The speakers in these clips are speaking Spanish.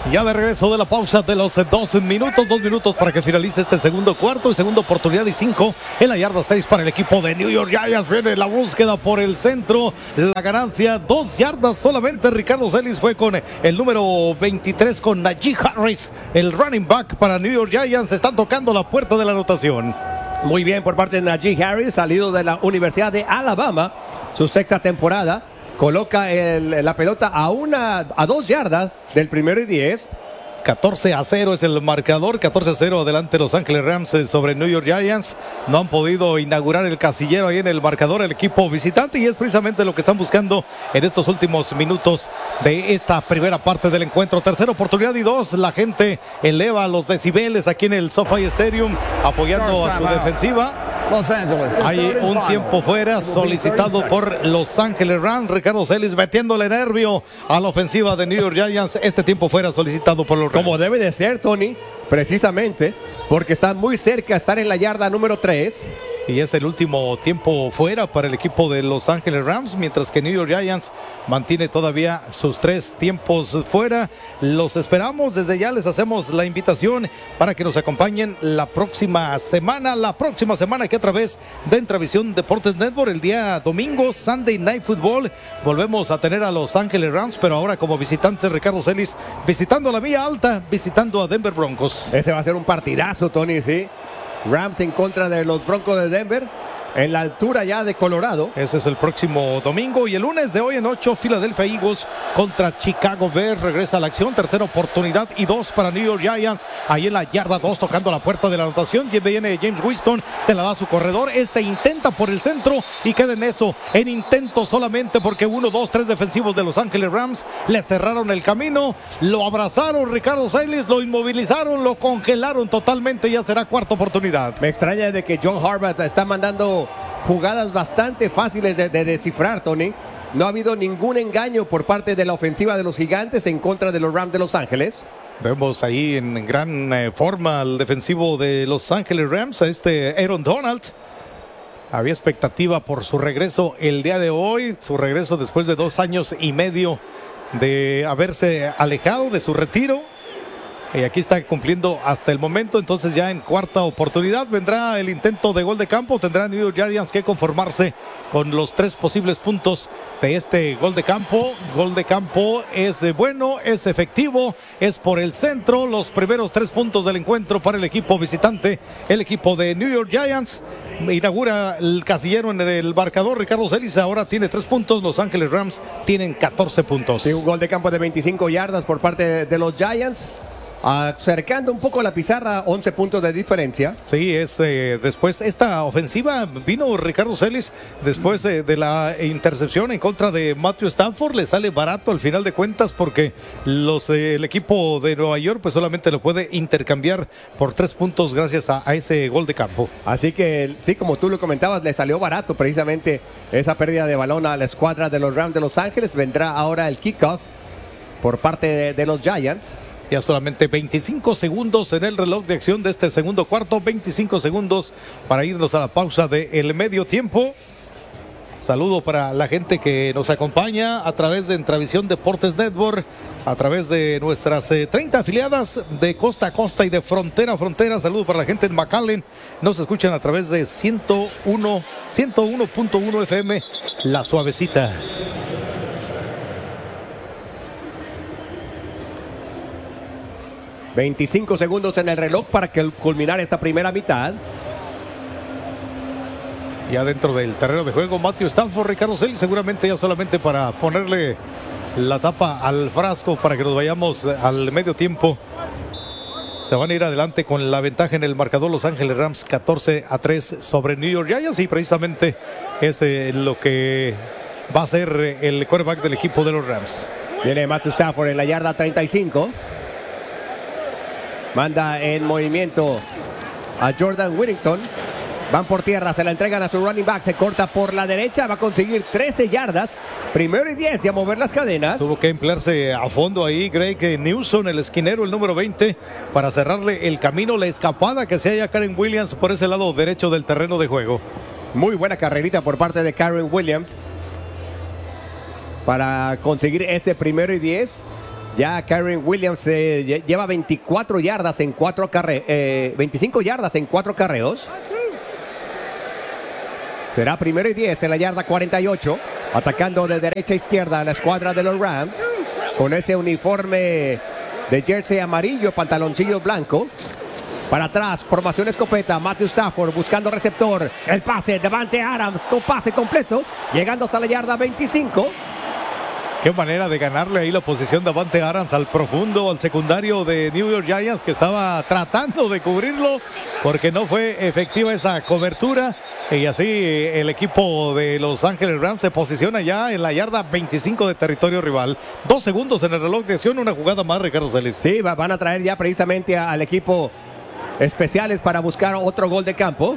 Ya de regreso de la pausa de los 2 minutos para que finalice este segundo cuarto y segunda oportunidad y 5 en la yarda 6 para el equipo de New York Giants. Viene la búsqueda por el centro, la ganancia 2 yardas solamente. Ricardo Celis fue con el número 23 con Najee Harris, el running back para New York Giants. Están tocando la puerta de la anotación. Muy bien por parte de Najee Harris, salido de la Universidad de Alabama, su sexta temporada. Coloca la pelota a 2 yardas del primero y 10. 14-0 es el marcador, 14-0 adelante Los Ángeles Rams sobre New York Giants. No han podido inaugurar el casillero ahí en el marcador el equipo visitante y es precisamente lo que están buscando en estos últimos minutos de esta primera parte del encuentro. Tercera oportunidad y 2, la gente eleva los decibeles aquí en el SoFi Stadium apoyando a su defensiva. Los Angeles. Hay un tiempo fuera solicitado por Los Ángeles Rams. Ricardo Celis metiéndole nervio a la ofensiva de New York Giants. Este tiempo fuera solicitado por los Rams. Como debe de ser, Tony, precisamente porque están muy cerca de estar en la yarda número 3. Y es el último tiempo fuera para el equipo de Los Ángeles Rams, mientras que New York Giants mantiene todavía sus 3 tiempos fuera. Los esperamos, desde ya les hacemos la invitación para que nos acompañen la próxima semana que a través de Entravisión Deportes Network, el día domingo, Sunday Night Football, volvemos a tener a Los Ángeles Rams, pero ahora como visitante Ricardo Celis, visitando la Vía Alta, visitando a Denver Broncos. Ese va a ser un partidazo, Tony, sí. Rams en contra de los Broncos de Denver, en la altura ya de Colorado. Ese es el próximo domingo. Y el lunes de hoy en 8, Philadelphia Eagles contra Chicago Bears. Regresa a la acción, tercera oportunidad y 2 para New York Giants. Ahí en la yarda 2, tocando la puerta de la anotación. Viene James Winston, se la da a su corredor. Intenta por el centro y queda en eso, en intento solamente, porque 1, 2, 3 defensivos de Los Ángeles Rams le cerraron el camino. Lo abrazaron Ricardo Celis, lo inmovilizaron, lo congelaron totalmente. Ya será cuarta oportunidad. Me extraña de que John Harbaugh está mandando jugadas bastante fáciles de descifrar, Tony. No ha habido ningún engaño por parte de la ofensiva de los Gigantes en contra de los Rams de Los Ángeles. Vemos ahí en gran forma al defensivo de Los Ángeles Rams, a Aaron Donald. Había expectativa por su regreso el día de hoy, su regreso después de 2 años y medio de haberse alejado de su retiro. Y aquí está cumpliendo hasta el momento. Entonces ya en cuarta oportunidad vendrá el intento de gol de campo. Tendrá New York Giants que conformarse con los 3 posibles puntos de este gol de campo. Gol de campo es bueno, es efectivo, es por el centro. Los primeros 3 puntos del encuentro para el equipo visitante, el equipo de New York Giants. Inaugura el casillero en el marcador Ricardo Celis. Ahora tiene 3 puntos. Los Ángeles Rams tienen 14 puntos. Sí, un gol de campo de 25 yardas por parte de los Giants. Acercando un poco la pizarra, 11 puntos de diferencia. Sí, después esta ofensiva vino Ricardo Celis después de la intercepción en contra de Matthew Stafford. Le sale barato al final de cuentas porque el equipo de Nueva York pues solamente lo puede intercambiar por 3 puntos gracias a ese gol de campo. Así que sí, como tú lo comentabas, le salió barato precisamente esa pérdida de balón a la escuadra de los Rams de Los Ángeles. Vendrá ahora el kickoff por parte de los Giants. Ya solamente 25 segundos en el reloj de acción de este segundo cuarto. 25 segundos para irnos a la pausa del medio tiempo. Saludo para la gente que nos acompaña a través de Entravisión Deportes Network, a través de nuestras 30 afiliadas de costa a costa y de frontera a frontera. Saludo para la gente en McAllen. Nos escuchan a través de 101.1 FM, La Suavecita. ...25 segundos en el reloj para culminar esta primera mitad. Ya dentro del terreno de juego, Matthew Stafford, Ricardo Celis, seguramente ya solamente para ponerle la tapa al frasco para que nos vayamos al medio tiempo. Se van a ir adelante con la ventaja en el marcador Los Ángeles Rams, 14-3 sobre New York Giants, y precisamente es lo que va a ser el quarterback del equipo de los Rams. Viene Matthew Stafford en la yarda 35. Manda en movimiento a Jordan Whittington. Van por tierra, se la entregan a su running back. Se corta por la derecha, va a conseguir 13 yardas. Primero y 10 y a mover las cadenas. Tuvo que emplearse a fondo ahí Greg Newsom, el esquinero, el número 20, para cerrarle el camino, la escapada que se haya Karen Williams por ese lado derecho del terreno de juego. Muy buena carrerita por parte de Karen Williams para conseguir este primero y 10. Ya Karen Williams lleva 24 yardas en 25 yardas en 4 carreos. Será primero y 10 en la yarda 48. Atacando de derecha a izquierda a la escuadra de los Rams. Con ese uniforme de jersey amarillo, pantaloncillo blanco. Para atrás, formación escopeta. Matthew Stafford buscando receptor. El pase, Davante Adams, un pase completo. Llegando hasta la yarda 25. Qué manera de ganarle ahí la posición de Davante Adams al profundo, al secundario de New York Giants, que estaba tratando de cubrirlo porque no fue efectiva esa cobertura. Y así el equipo de Los Ángeles Rams se posiciona ya en la yarda 25 de territorio rival. 2 segundos en el reloj de acción, una jugada más, Ricardo Celis. Sí, van a traer ya precisamente al equipo especiales para buscar otro gol de campo.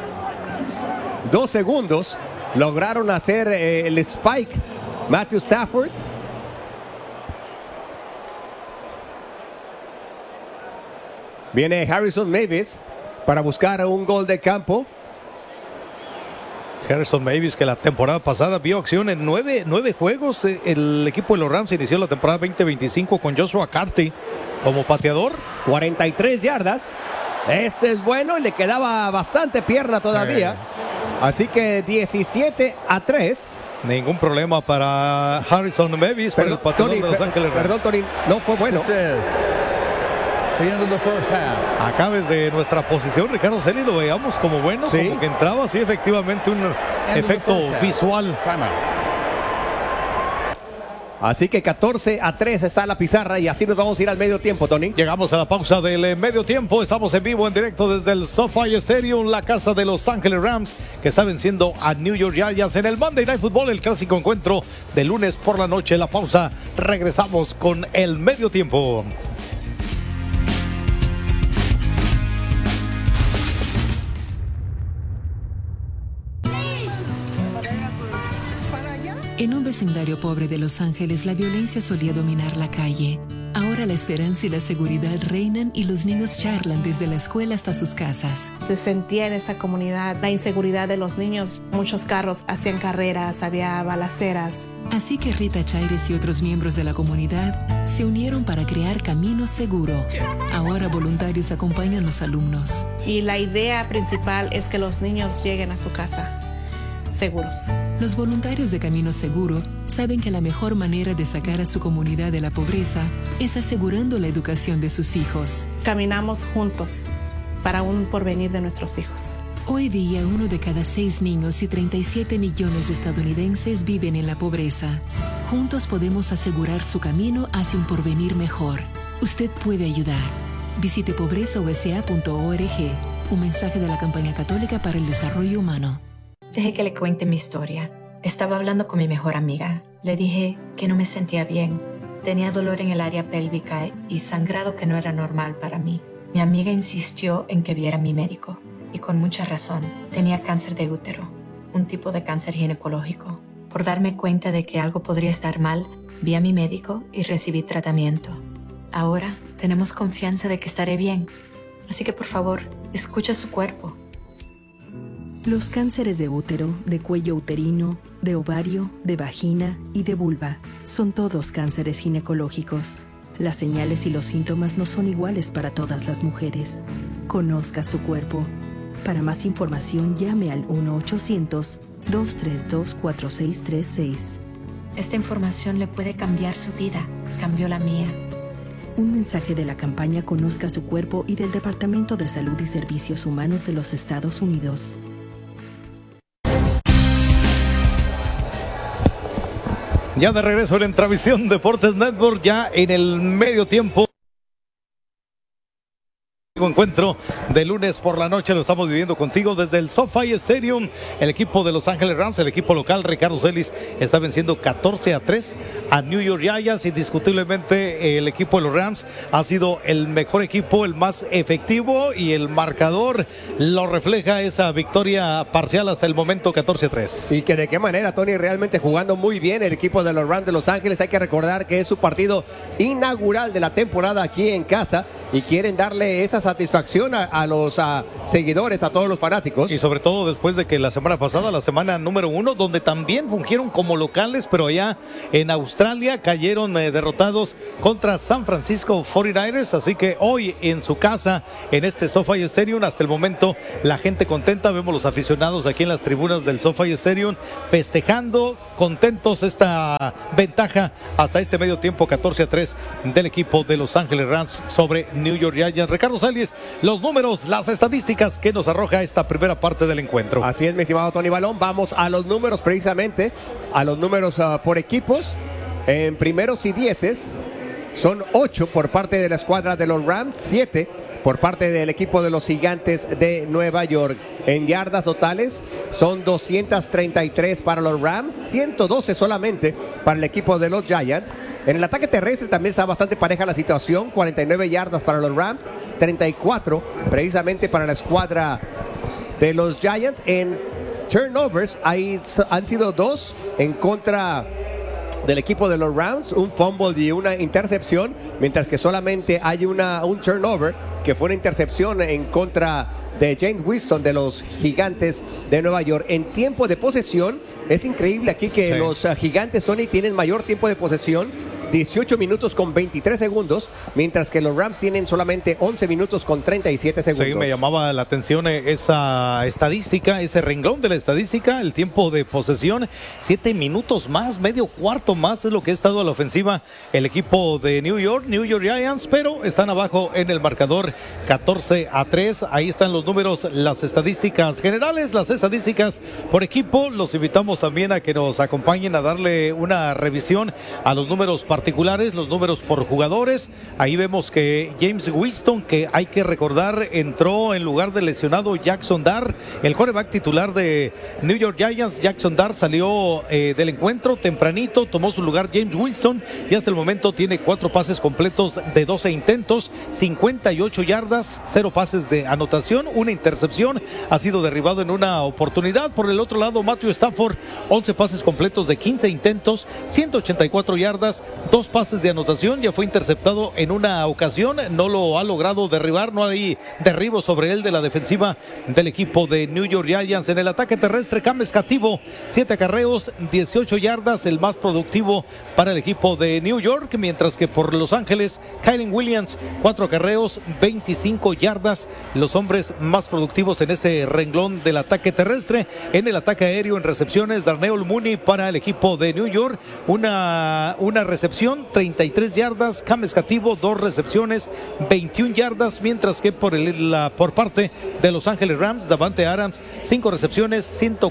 2 segundos. Lograron hacer el spike Matthew Stafford. Viene Harrison Mavis para buscar un gol de campo. Harrison Mavis, que la temporada pasada vio acción en 9 juegos. El equipo de los Rams inició la temporada 2025 con Joshua Carty como pateador. 43 yardas. Este es bueno y le quedaba bastante pierna todavía. Así que 17-3. Ningún problema para Harrison Mavis, para el pateador de Los Ángeles Rams. Perdón, Tony, no fue bueno. Acá desde nuestra posición, Ricardo Celis, lo veíamos como bueno, sí, como que entraba, sí, efectivamente un efecto visual. Así que 14-3 está la pizarra y así nos vamos a ir al medio tiempo, Tony. Llegamos a la pausa del medio tiempo. Estamos en vivo, en directo desde el SoFi Stadium, la casa de Los Ángeles Rams, que está venciendo a New York Giants en el Monday Night Football, el clásico encuentro de lunes por la noche. La pausa, regresamos con el medio tiempo. En un vecindario pobre de Los Ángeles, la violencia solía dominar la calle. Ahora la esperanza y la seguridad reinan y los niños charlan desde la escuela hasta sus casas. Se sentía en esa comunidad la inseguridad de los niños. Muchos carros hacían carreras, había balaceras. Así que Rita Chaires y otros miembros de la comunidad se unieron para crear Camino Seguro. Ahora voluntarios acompañan a los alumnos. Y la idea principal es que los niños lleguen a su casa seguros. Los voluntarios de Camino Seguro saben que la mejor manera de sacar a su comunidad de la pobreza es asegurando la educación de sus hijos. Caminamos juntos para un porvenir de nuestros hijos. Hoy día, 1 de cada 6 niños y 37 millones de estadounidenses viven en la pobreza. Juntos podemos asegurar su camino hacia un porvenir mejor. Usted puede ayudar. Visite pobrezausa.org. Un mensaje de la Campaña Católica para el Desarrollo Humano. Deje que le cuente mi historia. Estaba hablando con mi mejor amiga. Le dije que no me sentía bien. Tenía dolor en el área pélvica y sangrado que no era normal para mí. Mi amiga insistió en que viera a mi médico. Y con mucha razón. Tenía cáncer de útero, un tipo de cáncer ginecológico. Por darme cuenta de que algo podría estar mal, vi a mi médico y recibí tratamiento. Ahora tenemos confianza de que estaré bien. Así que por favor, escucha su cuerpo. Los cánceres de útero, de cuello uterino, de ovario, de vagina y de vulva son todos cánceres ginecológicos. Las señales y los síntomas no son iguales para todas las mujeres. Conozca su cuerpo. Para más información, llame al 1-800-232-4636. Esta información le puede cambiar su vida. Cambió la mía. Un mensaje de la campaña Conozca su cuerpo y del Departamento de Salud y Servicios Humanos de los Estados Unidos. Ya de regreso en Entravisión Deportes Network, ya en el medio tiempo. Encuentro de lunes por la noche lo estamos viviendo contigo desde el SoFi Stadium. El equipo de Los Ángeles Rams, el equipo local, Ricardo Celis, está venciendo 14-3 a New York Giants. Indiscutiblemente el equipo de los Rams ha sido el mejor equipo, el más efectivo, y el marcador lo refleja esa victoria parcial hasta el momento, 14-3. Y que de qué manera, Tony, realmente jugando muy bien el equipo de los Rams de Los Ángeles. Hay que recordar que es su partido inaugural de la temporada aquí en casa y quieren darle esa satisfacción a los seguidores, a todos los fanáticos. Y sobre todo después de que la semana pasada, la semana número 1, donde también fungieron como locales, pero allá en Australia cayeron derrotados contra San Francisco 49ers. Así que hoy en su casa, en este SoFi Stadium, hasta el momento la gente contenta. Vemos los aficionados aquí en las tribunas del SoFi Stadium festejando, contentos esta ventaja hasta este medio tiempo 14-3 del equipo de Los Ángeles Rams sobre New York Giants. Ricardo Salis, los números, las estadísticas que nos arroja esta primera parte del encuentro. Así es, mi estimado Tony Balón. Vamos a los números precisamente, a los números por equipos. En primeros y dieces son 8 por parte de la escuadra de los Rams, 7 por parte del equipo de los Gigantes de Nueva York. En yardas totales son 233 para los Rams, 112 solamente para el equipo de los Giants. En el ataque terrestre también está bastante pareja la situación, 49 yardas para los Rams, 34 precisamente para la escuadra de los Giants. En turnovers han sido 2 en contra del equipo de los Rams, un fumble y una intercepción, mientras que solamente hay un turnover, que fue una intercepción en contra de James Winston de los Gigantes de Nueva York. En tiempo de posesión, es increíble aquí que los Gigantes, Tony, tienen mayor tiempo de posesión, 18 minutos con 23 segundos, mientras que los Rams tienen solamente 11 minutos con 37 segundos. Sí, me llamaba la atención esa estadística, ese renglón de la estadística, el tiempo de posesión, 7 minutos más, medio cuarto más es lo que ha estado a la ofensiva el equipo de New York Giants, pero están abajo en el marcador 14-3. Ahí están los números, las estadísticas generales, las estadísticas por equipo. Los invitamos también a que nos acompañen a darle una revisión a los números particulares, los números por jugadores. Ahí vemos que James Winston, que hay que recordar, entró en lugar del lesionado Jackson Dart, el quarterback titular de New York Giants. Jackson Dart salió del encuentro tempranito, tomó su lugar James Winston y hasta el momento tiene 4 pases completos de 12 intentos, 58 yardas, 0 pases de anotación, una intercepción, ha sido derribado en una oportunidad. Por el otro lado, Matthew Stafford, 11 pases completos de 15 intentos, 184 yardas, 2 pases de anotación, ya fue interceptado en una ocasión, no lo ha logrado derribar, no hay derribo sobre él de la defensiva del equipo de New York Giants. En el ataque terrestre, Cam Escativo, 7 acarreos, 18 yardas, el más productivo para el equipo de New York, mientras que por Los Ángeles, Kyren Williams, 4 acarreos, 25 yardas, los hombres más productivos en ese renglón del ataque terrestre. En el ataque aéreo, en recepciones, Darnell Mooney para el equipo de New York, una recepción, 33 yardas, Cam Escativo, 2 recepciones, 21 yardas, mientras que por parte de Los Ángeles Rams, Davante Adams, 5 recepciones,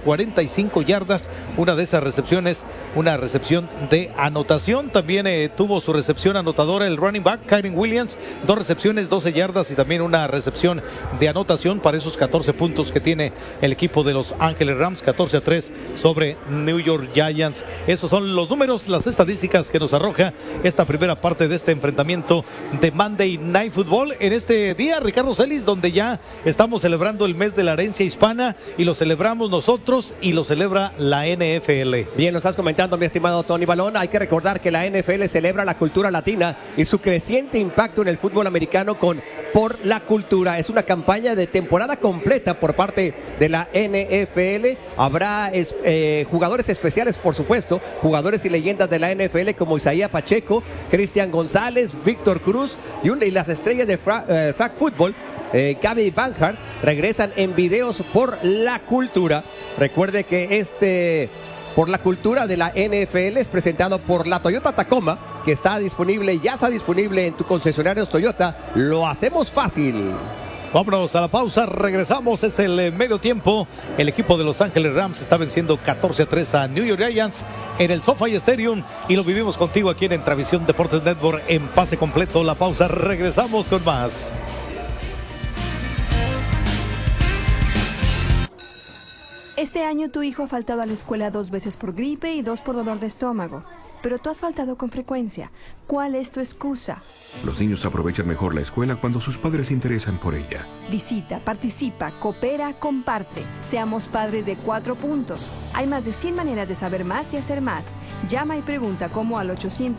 145 yardas, una de esas recepciones, una recepción de anotación. También tuvo su recepción anotadora el running back Kyren Williams, 2 recepciones, 12 yardas y también una recepción de anotación para esos 14 puntos que tiene el equipo de Los Ángeles Rams, 14-3 sobre New York Giants. Esos son los números, las estadísticas que nos arroja esta primera parte de este enfrentamiento de Monday Night Football en este día, Ricardo Celis, donde ya estamos celebrando el mes de la herencia hispana y lo celebramos nosotros y lo celebra la NFL. Bien, lo estás comentando, mi estimado Tony Balón. Hay que recordar que la NFL celebra la cultura latina y su creciente impacto en el fútbol americano con Por la Cultura. Es una campaña de temporada completa por parte de la NFL. Habrá jugadores especiales, por supuesto, jugadores y leyendas de la NFL como Isaías Pacheco, Cristian González, Víctor Cruz y las estrellas de flag football, Gaby Banhart, regresan en videos Por la Cultura. Recuerde que Por la Cultura de la NFL es presentado por la Toyota Tacoma, que ya está disponible en tu concesionario Toyota. Lo hacemos fácil. Vámonos a la pausa, regresamos, es el medio tiempo. El equipo de Los Ángeles Rams está venciendo 14-3 a New York Giants en el SoFi Stadium y lo vivimos contigo aquí en Entravisión Deportes Network en pase completo. La pausa, regresamos con más. Este año tu hijo ha faltado a la escuela 2 veces por gripe y 2 por dolor de estómago. pero tú has faltado con frecuencia. ¿Cuál es tu excusa? Los niños aprovechan mejor la escuela cuando sus padres se interesan por ella. Visita, participa, coopera, comparte. Seamos padres de 4 puntos. Hay más de 100 maneras de saber más y hacer más. Llama y pregunta como al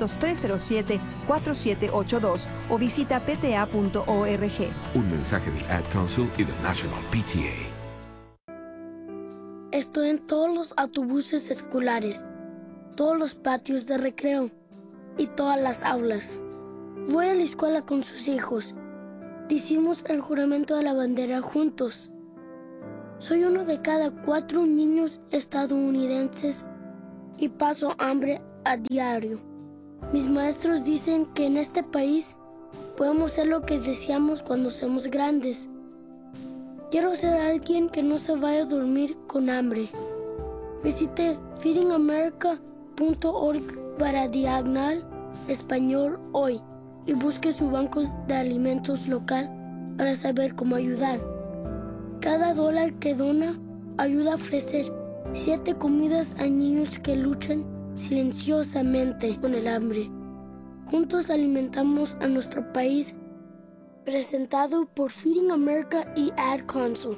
800-307-4782 o visita pta.org. Un mensaje del Ad Council y del National PTA. Estoy en todos los autobuses escolares, todos los patios de recreo y todas las aulas. Voy a la escuela con sus hijos. Decimos el juramento de la bandera juntos. Soy uno de cada 4 niños estadounidenses y paso hambre a diario. Mis maestros dicen que en este país podemos ser lo que deseamos cuando seamos grandes. Quiero ser alguien que no se vaya a dormir con hambre. Visite feedingamerica.org para /español hoy y busque su banco de alimentos local para saber cómo ayudar. Cada dólar que dona ayuda a ofrecer 7 comidas a niños que luchan silenciosamente con el hambre. Juntos alimentamos a nuestro país. Presentado por Feeding America y Ad Council.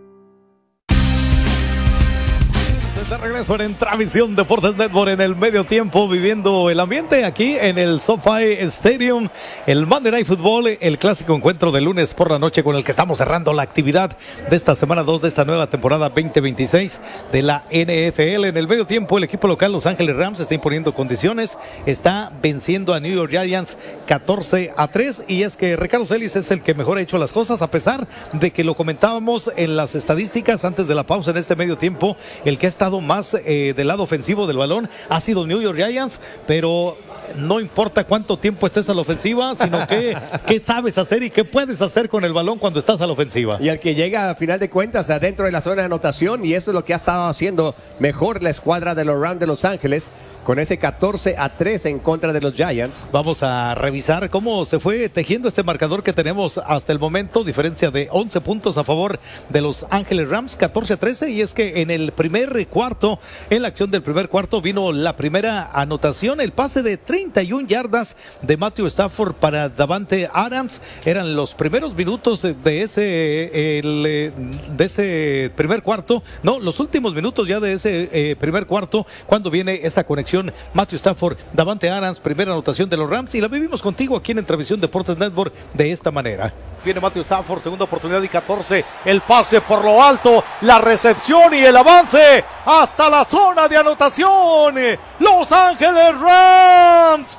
De regreso en Travisión Deportes Network en el medio tiempo, viviendo el ambiente aquí en el SoFi Stadium, el Monday Night Football, el clásico encuentro de lunes por la noche con el que estamos cerrando la actividad de esta semana 2 de esta nueva temporada 2026 de la NFL. En el medio tiempo, el equipo local Los Ángeles Rams está imponiendo condiciones, está venciendo a New York Giants 14-3, y es que Ricardo Celis es el que mejor ha hecho las cosas, a pesar de que lo comentábamos en las estadísticas antes de la pausa. En este medio tiempo, el que ha estado más del lado ofensivo del balón ha sido New York Giants, pero no importa cuánto tiempo estés a la ofensiva, sino qué sabes hacer y qué puedes hacer con el balón cuando estás a la ofensiva. Y al que llega a final de cuentas adentro de la zona de anotación, y eso es lo que ha estado haciendo mejor la escuadra de los Rams de Los Ángeles, con ese 14-3 en contra de los Giants. Vamos a revisar cómo se fue tejiendo este marcador que tenemos hasta el momento, diferencia de 11 puntos a favor de Los Ángeles Rams, 14-13, y es que en el primer cuarto, en la acción del primer cuarto, vino la primera anotación, el pase de 31 yardas de Matthew Stafford para Davante Adams. Eran los primeros minutos de ese primer cuarto, no, los últimos minutos ya de ese primer cuarto, cuando viene esa conexión Matthew Stafford, Davante Adams, primera anotación de los Rams, y la vivimos contigo aquí en Travisión Deportes Network de esta manera. Viene Matthew Stafford, segunda oportunidad y 14, el pase por lo alto, la recepción y el avance hasta la zona de anotación. Los Ángeles Rams,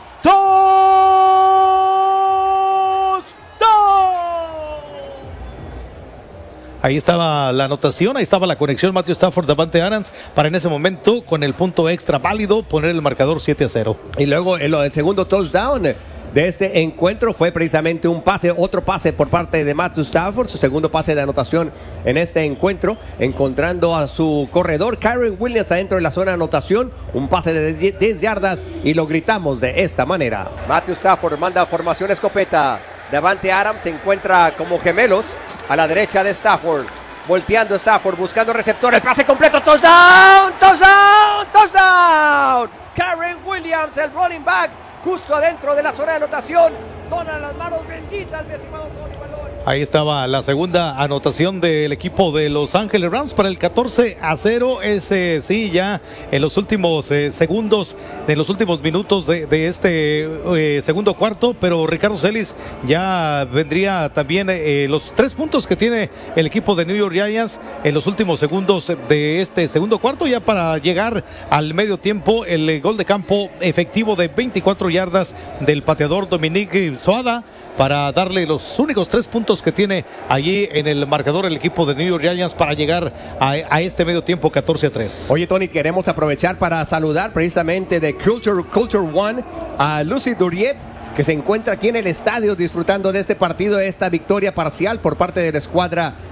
ahí estaba la anotación, ahí estaba la conexión Matthew Stafford, Davante Adams, para en ese momento, con el punto extra válido, poner el marcador 7-0. Y luego el segundo touchdown de este encuentro fue precisamente un pase, otro pase por parte de Matthew Stafford, su segundo pase de anotación en este encuentro, encontrando a su corredor Kyren Williams adentro de la zona de anotación, un pase de 10 yardas, y lo gritamos de esta manera. Matthew Stafford manda formación escopeta. Davante Adams se encuentra como gemelos a la derecha de Stafford, volteando Stafford, buscando receptor, el pase completo, touchdown, touchdown, touchdown. Kyren Williams, el running back, justo adentro de la zona de anotación, dona las manos benditas, mi estimado Tony Balón. Ahí estaba la segunda anotación del equipo de Los Ángeles Rams para el 14-0. Ese sí, ya en los últimos segundos, en los últimos minutos de este segundo cuarto, pero Ricardo Celis, ya vendría también los 3 puntos que tiene el equipo de New York Giants en los últimos segundos de este segundo cuarto, ya para llegar al medio tiempo. El gol de campo efectivo de 24 yardas del pateador Dominique Suada, para darle los únicos 3 puntos que tiene allí en el marcador el equipo de New York Giants para llegar a este medio tiempo 14-3. Oye, Tony, queremos aprovechar para saludar precisamente de Culture One a Lucy Duriet, que se encuentra aquí en el estadio disfrutando de este partido, de esta victoria parcial por parte de la escuadra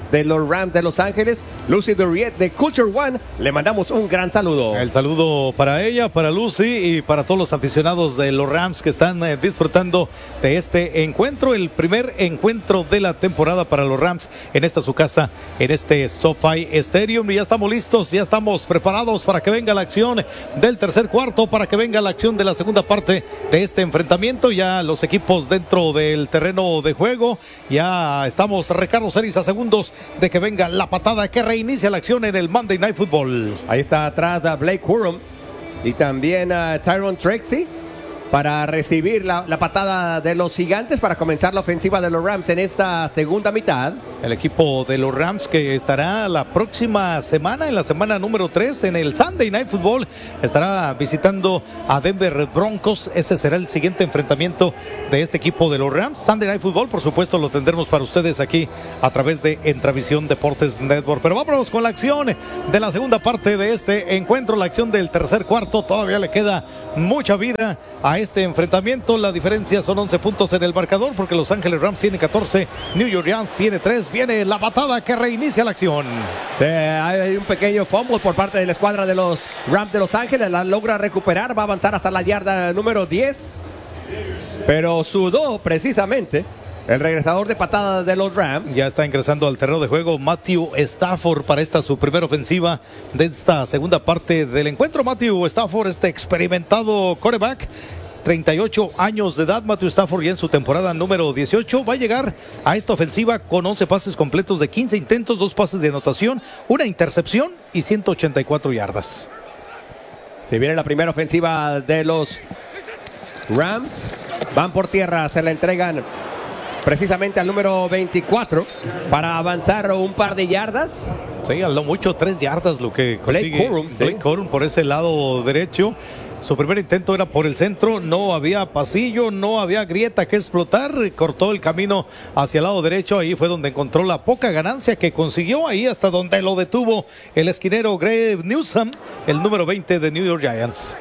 de los Rams de Los Ángeles, Lucy Duriet de Culture One. Le mandamos un gran saludo. El saludo para ella, para Lucy y para todos los aficionados de los Rams que están disfrutando de este encuentro, el primer encuentro de la temporada para los Rams en esta su casa, en este SoFi Stadium. Y ya estamos listos, ya estamos preparados para que venga la acción del tercer cuarto, para que venga la acción de la segunda parte de este enfrentamiento. Ya los equipos dentro del terreno de juego, ya estamos Ricardo Ceris a segundos de que venga la patada que reinicia la acción en el Monday Night Football. Ahí está atrás a Blake Corum y también a Tyron Trexie para recibir la patada de los Gigantes para comenzar la ofensiva de los Rams en esta segunda mitad. El equipo de los Rams que estará la próxima semana, en la semana número 3, en el Sunday Night Football, estará visitando a Denver Broncos. Ese será el siguiente enfrentamiento de este equipo de los Rams. Sunday Night Football, por supuesto, lo tendremos para ustedes aquí a través de Entravisión Deportes Network. Pero vámonos con la acción de la segunda parte de este encuentro, la acción del tercer cuarto. Todavía le queda mucha vida a este enfrentamiento. La diferencia son 11 puntos en el marcador porque Los Ángeles Rams tiene 14, New York Giants tiene 3. Viene la patada que reinicia la acción. Sí, hay un pequeño fumble por parte de la escuadra de los Rams de Los Ángeles. La logra recuperar, va a avanzar hasta la yarda número 10. Pero sudó precisamente el regresador de patada de los Rams. Ya está ingresando al terreno de juego Matthew Stafford para esta su primera ofensiva de esta segunda parte del encuentro. Matthew Stafford, este experimentado quarterback, 38 años de edad. Matthew Stafford ya en su temporada número 18 va a llegar a esta ofensiva con 11 pases completos de 15 intentos, 2 pases de anotación, una intercepción y 184 yardas. Se viene la primera ofensiva de los Rams. Van por tierra, se la entregan precisamente al número 24 para avanzar un par de yardas. Sí, a lo mucho 3 yardas lo que consigue Blake Corum por ese lado derecho. Su primer intento era por el centro, no había pasillo, no había grieta que explotar, cortó el camino hacia el lado derecho, ahí fue donde encontró la poca ganancia que consiguió, ahí hasta donde lo detuvo el esquinero Greg Newsome, el número 20 de New York Giants.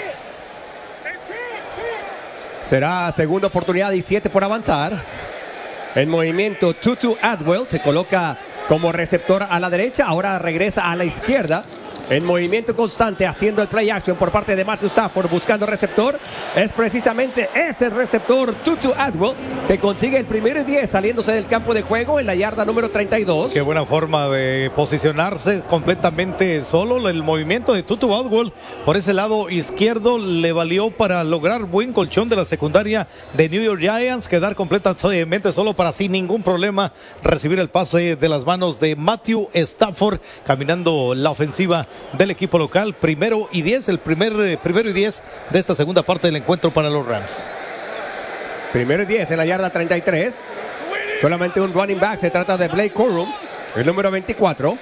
Será segunda oportunidad y 7 por avanzar. En movimiento, Tutu Atwell se coloca como receptor a la derecha, ahora regresa a la izquierda. En movimiento constante, haciendo el play action por parte de Matthew Stafford, buscando receptor. Es precisamente ese receptor, Tutu Atwell, que consigue el primer 10 saliéndose del campo de juego en la yarda número 32. Qué buena forma de posicionarse completamente solo. El movimiento de Tutu Atwell por ese lado izquierdo le valió para lograr buen colchón de la secundaria de New York Giants, quedar completamente solo para sin ningún problema recibir el pase de las manos de Matthew Stafford, caminando la ofensiva del equipo local. Primero y 10, el primero y 10 de esta segunda parte del encuentro para los Rams. Primero y 10 en la yarda 33. Solamente un running back, se trata de Blake Corum, el número 24.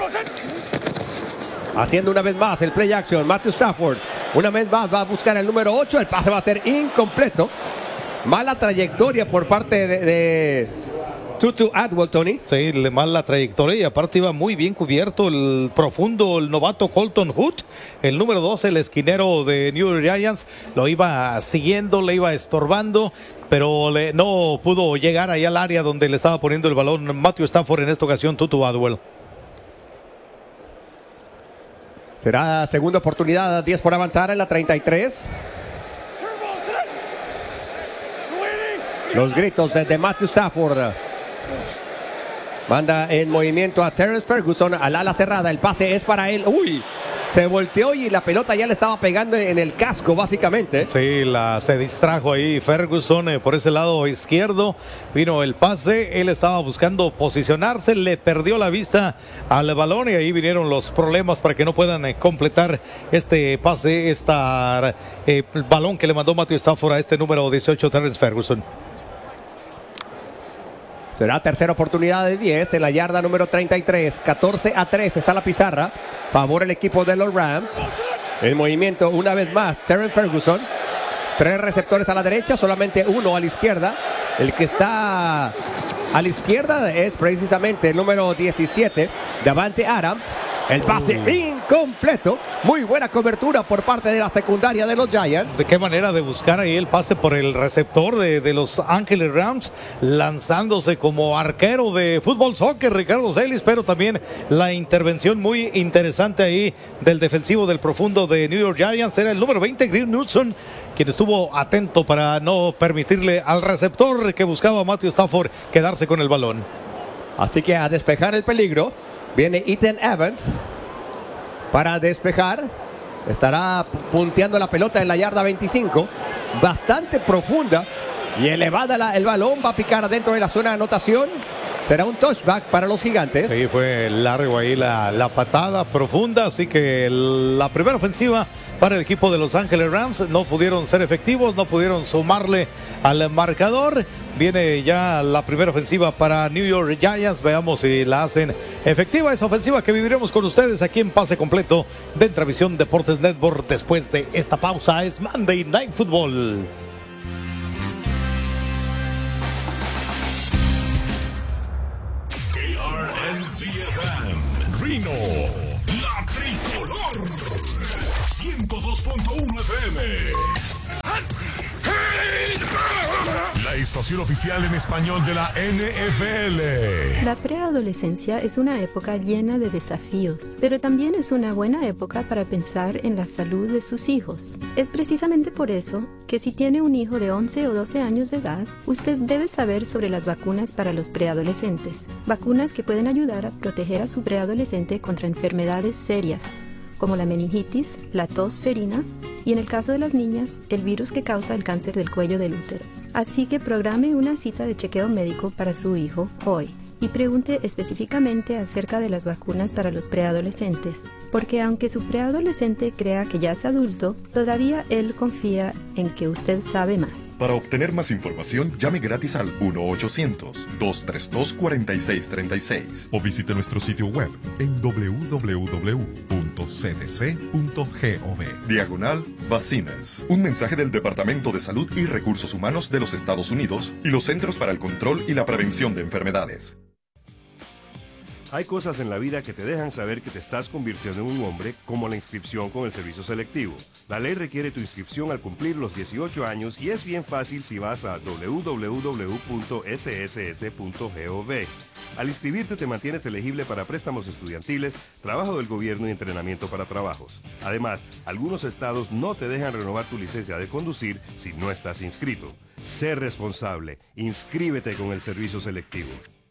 Haciendo una vez más el play action, Matthew Stafford una vez más va a buscar el número 8, el pase va a ser incompleto. Mala trayectoria por parte de Tutu Atwell, Tony. Sí, mala trayectoria y aparte iba muy bien cubierto el profundo, el novato Colton Hood, el número 12, el esquinero de New York Giants, lo iba siguiendo, le iba estorbando, pero no pudo llegar ahí al área donde le estaba poniendo el balón Matthew Stafford, en esta ocasión Tutu Atwell. Será segunda oportunidad, 10 por avanzar en la 33. Los gritos de Matthew Stafford. Manda en movimiento a Terrence Ferguson al ala cerrada. El pase es para él. ¡Uy! Se volteó y la pelota ya le estaba pegando en el casco, básicamente. Sí, se distrajo ahí Ferguson por ese lado izquierdo. Vino el pase, él estaba buscando posicionarse, le perdió la vista al balón y ahí vinieron los problemas para que no puedan completar este pase, el balón que le mandó Matthew Stafford a este número 18, Terrence Ferguson. Será tercera oportunidad de 10 en la yarda número 33. 14-3 está la pizarra. Favor el equipo de los Rams. El movimiento una vez más, Terrence Ferguson. 3 receptores a la derecha, solamente 1 a la izquierda. El que está a la izquierda es precisamente el número 17, Davante Adams. El pase completo. Muy buena cobertura por parte de la secundaria de los Giants. De qué manera de buscar ahí el pase por el receptor de Los Ángeles Rams, lanzándose como arquero de fútbol soccer, Ricardo Celis, pero también la intervención muy interesante ahí del defensivo del profundo de New York Giants. Era el número 20, Greg Newsom, quien estuvo atento para no permitirle al receptor que buscaba a Matthew Stafford quedarse con el balón. Así que a despejar el peligro viene Ethan Evans para despejar. Estará punteando la pelota en la yarda 25, bastante profunda y elevada el balón. Va a picar dentro de la zona de anotación. Será un touchback para los Gigantes. Sí, fue largo ahí la patada profunda, así que la primera ofensiva para el equipo de Los Ángeles Rams no pudieron ser efectivos, no pudieron sumarle al marcador. Viene ya la primera ofensiva para New York Giants. Veamos si la hacen efectiva esa ofensiva que viviremos con ustedes aquí en Pase Completo de Intravisión Deportes Network. Después de esta pausa es Monday Night Football. Reno, la tricolor, 102.1 FM. La estación oficial en español de la NFL. La preadolescencia es una época llena de desafíos, pero también es una buena época para pensar en la salud de sus hijos. Es precisamente por eso que si tiene un hijo de 11 o 12 años de edad, usted debe saber sobre las vacunas para los preadolescentes. Vacunas que pueden ayudar a proteger a su preadolescente contra enfermedades serias, como la meningitis, la tos ferina y, en el caso de las niñas, el virus que causa el cáncer del cuello del útero. Así que programe una cita de chequeo médico para su hijo hoy y pregunte específicamente acerca de las vacunas para los preadolescentes, porque aunque su preadolescente crea que ya es adulto, todavía él confía en que usted sabe más. Para obtener más información, llame gratis al 1-800-232-4636 o visite nuestro sitio web en www.cdc.gov/vacinas. Un mensaje del Departamento de Salud y Recursos Humanos de los Estados Unidos y los Centros para el Control y la Prevención de Enfermedades. Hay cosas en la vida que te dejan saber que te estás convirtiendo en un hombre, como la inscripción con el servicio selectivo. La ley requiere tu inscripción al cumplir los 18 años y es bien fácil si vas a www.sss.gov. Al inscribirte te mantienes elegible para préstamos estudiantiles, trabajo del gobierno y entrenamiento para trabajos. Además, algunos estados no te dejan renovar tu licencia de conducir si no estás inscrito. Sé responsable. Inscríbete con el servicio selectivo.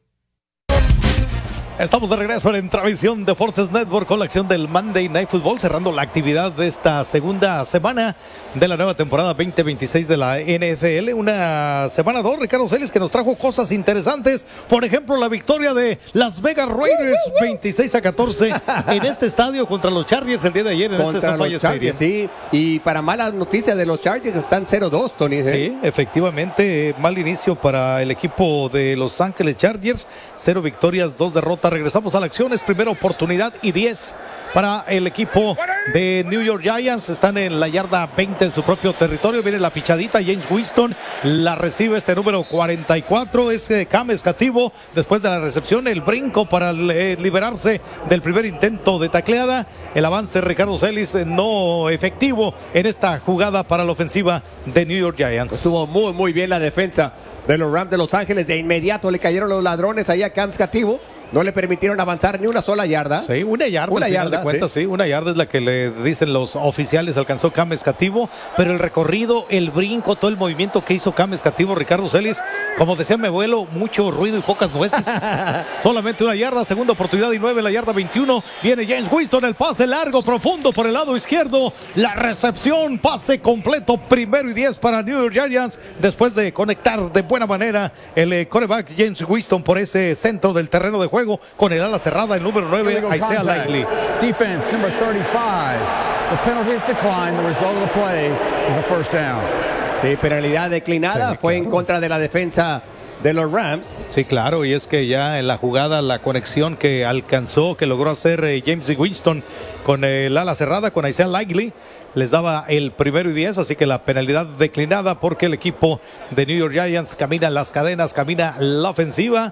Estamos de regreso en Intravisión Deportes Network con la acción del Monday Night Football, cerrando la actividad de esta segunda semana de la nueva temporada 2026 de la NFL. Una semana 2, Ricardo Celis, que nos trajo cosas interesantes. Por ejemplo, la victoria de Las Vegas Raiders 26-14 en este estadio contra los Chargers el día de ayer en este SoFi Stadium. Sí, y para malas noticias de los Chargers están 0-2, Tony. Sí, efectivamente, mal inicio para el equipo de Los Ángeles Chargers. 0 victorias, 2 derrotas. Regresamos a la acción, es primera oportunidad y 10 para el equipo de New York Giants. Están en la yarda 20 en su propio territorio. Viene la pichadita, James Winston la recibe este número 44, es Cam Escativo. Después de la recepción, el brinco para liberarse del primer intento de tacleada. El avance, Ricardo Celis, no efectivo en esta jugada para la ofensiva de New York Giants. Estuvo muy bien la defensa de los Rams de Los Ángeles. De inmediato le cayeron los ladrones ahí a Cam Escativo. No le permitieron avanzar ni una sola yarda. Sí, una yarda de cuentas, sí. Una yarda es la que le dicen los oficiales, alcanzó Cam Escativo, pero el recorrido, el brinco, todo el movimiento que hizo Cam Escativo, Ricardo Celis, como decía mi abuelo, mucho ruido y pocas nueces. Solamente una yarda, segunda oportunidad y 9, la yarda 21. Viene James Winston, el pase largo, profundo por el lado izquierdo. La recepción, pase completo, primero y 10 para New York Giants. Después de conectar de buena manera el quarterback James Winston por ese centro del terreno de juego con el ala cerrada, el número 9, Isaiah Likely. Defense, number 35. The penalty is declined. The result of the play is a first down. Sí, penalidad declinada, sí, fue en contra de la defensa de los Rams. Sí, claro, y es que ya en la jugada, la conexión que alcanzó, que logró hacer James Winston con el ala cerrada, con Isaiah Likely, les daba el primero y 10, así que la penalidad declinada porque el equipo de New York Giants camina las cadenas, camina la ofensiva.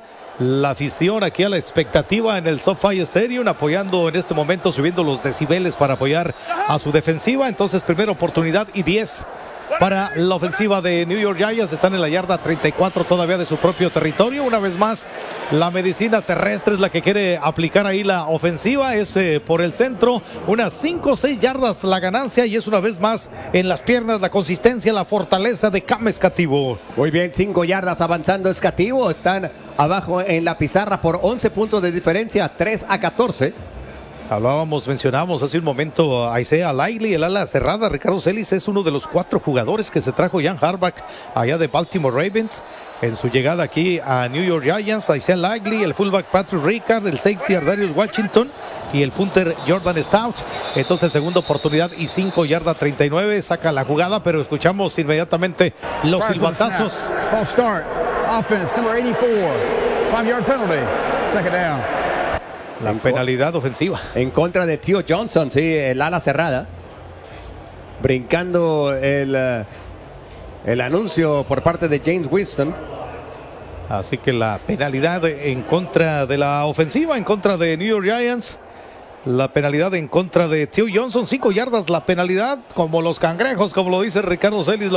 la afición aquí a la expectativa en el SoFi Stadium, apoyando en este momento, subiendo los decibeles para apoyar a su defensiva. Entonces, primera oportunidad y 10 para la ofensiva de New York Giants. Están en la yarda 34 todavía de su propio territorio. Una vez más, la medicina terrestre es la que quiere aplicar ahí la ofensiva. Es por el centro, unas 5 o 6 yardas la ganancia, y es una vez más en las piernas, la consistencia, la fortaleza de Cam Escativo. Muy bien, 5 yardas avanzando Escativo. Están abajo en la pizarra por 11 puntos de diferencia, 3-14. Mencionábamos hace un momento a Isaiah Likely, el ala cerrada. Ricardo Celis es uno de los 4 jugadores que se trajo Jan Harbaugh allá de Baltimore Ravens en su llegada aquí a New York Giants. Isaiah Likely, el fullback Patrick Ricard, el safety Ardarius Washington y el punter Jordan Stout. Entonces, segunda oportunidad y 5 yardas 39. Saca la jugada, pero escuchamos inmediatamente los silbatazos. False start. Offense, number 84. 5-yard penalty. Second down. La penalidad ofensiva. En contra de Theo Johnson, sí, el ala cerrada. Brincando el anuncio por parte de James Winston. Así que la penalidad en contra de la ofensiva, en contra de New York Giants. La penalidad en contra de Theo Johnson, 5 yardas la penalidad, como los cangrejos, como lo dice Ricardo Celis.